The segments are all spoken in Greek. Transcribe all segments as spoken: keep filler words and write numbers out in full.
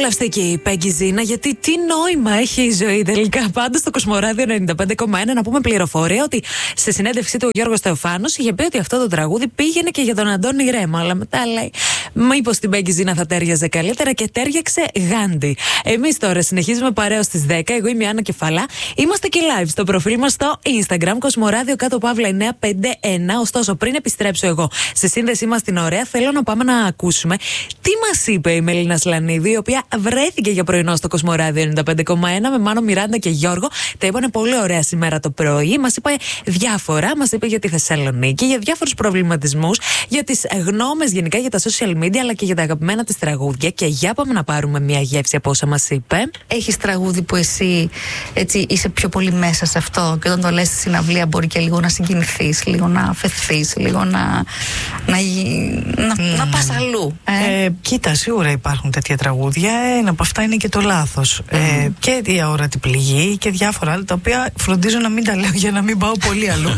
Απολαυστική η Πέγκη Ζήνα, γιατί τι νόημα έχει η ζωή τελικά. Πάντως στο Κοσμοράδιο ενενήντα πέντε κόμμα ένα να πούμε πληροφορία ότι σε συνέντευξή του ο Γιώργος Θεοφάνος είχε πει ότι αυτό το τραγούδι πήγαινε και για τον Αντώνη Ρέμα. Αλλά μετά λέει, μήπως την Πέγκη Ζήνα θα τέριαζε καλύτερα, και τέριαξε γάντι. Εμείς τώρα συνεχίζουμε παρέως στις δέκα. Εγώ είμαι η Άννα Κεφαλά. Είμαστε και live στο προφίλ μας στο Instagram, Κοσμοράδιο κάτω παύλα εννιακόσια πενήντα ένα. Ωστόσο, πριν επιστρέψω εγώ στη σύνδεσή μας την ωραία, θέλω να πάμε να ακούσουμε τι μας είπε η Μελίνα Σλανίδη, η οποία βρέθηκε για πρωινό στο Κοσμοράδιο ενενήντα πέντε κόμμα ένα με Μάνο Μιράντα και Γιώργο. Τα είπανε πολύ ωραία σήμερα το πρωί. Μας είπε διάφορα. Μας είπε για τη Θεσσαλονίκη, για διάφορους προβληματισμούς, για τις γνώμες γενικά για τα social media, αλλά και για τα αγαπημένα της τραγούδια. Και για πάμε να πάρουμε μια γεύση από όσα μας είπε. Έχεις τραγούδι που εσύ έτσι είσαι πιο πολύ μέσα σε αυτό, και όταν το λες στη συναυλία μπορεί και λίγο να συγκινηθείς, λίγο να αφαιθείς, λίγο να, να, να, mm. να πας αλλού. Ε? Ε, κοίτα, σίγουρα υπάρχουν τέτοια τραγούδια. Ένα από αυτά είναι και το λάθος. Mm. Ε, και η αόρατη πληγή και διάφορα άλλα, τα οποία φροντίζω να μην τα λέω για να μην πάω πολύ αλλού.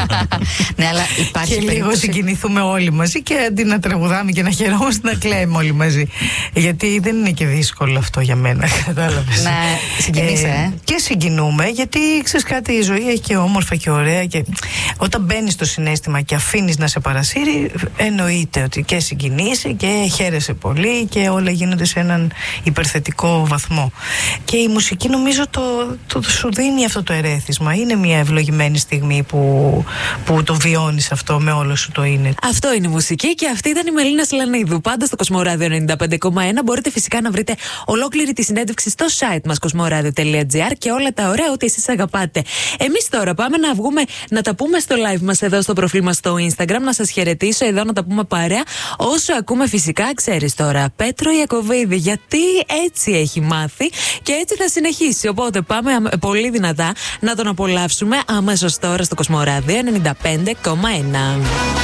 Ναι, αλλά υπάρχει και περίπτωση... λίγο συγκινηθούμε όλοι μαζί, και αντί να τραγουδάμε και να χαιρόμαστε, να κλαίμε όλοι μαζί. Γιατί δεν είναι και δύσκολο αυτό για μένα, κατάλαβες. Ναι, συγκινείσαι, ε, ε. Και συγκινούμε, γιατί ξέρεις κάτι, η ζωή έχει και όμορφα και ωραία, και όταν μπαίνεις στο συναίσθημα και αφήνεις να σε παρασύρει, εννοείται ότι και συγκινείσαι και χαίρεσαι πολύ και όλα γίνονται σε έναν υπερθετικό βαθμό. Και η μουσική νομίζω το, το, το σου δίνει αυτό το ερέθισμα. Είναι μια ευλογημένη στιγμή που, που το βιώνεις αυτό με όλο σου το είναι. Αυτό είναι η μουσική, και αυτή ήταν η Μελίνα Σλανίδου. Πάντα στο Κοσμοράδιο ενενήντα πέντε κόμμα ένα μπορείτε φυσικά να βρείτε ολόκληρη τη συνέντευξη στο site μας κοσμοράδιο τελεία τζι άρ και όλα τα ωραία ό,τι εσείς αγαπάτε. Εμείς τώρα πάμε να βγούμε να τα πούμε στο live μας εδώ στο προφίλ μας στο Instagram, να σας χαιρετήσω εδώ, να τα πούμε παρέα. Όσο ακούμε φυσικά, ξέρεις τώρα, Πέτρο Ιακωβίδη, γιατί έτσι έχει μάθει και έτσι θα συνεχίσει. Οπότε πάμε πολύ δυνατά να τον απολαύσουμε αμέσως τώρα στο Κοσμοράδιο ενενήντα πέντε κόμμα ένα.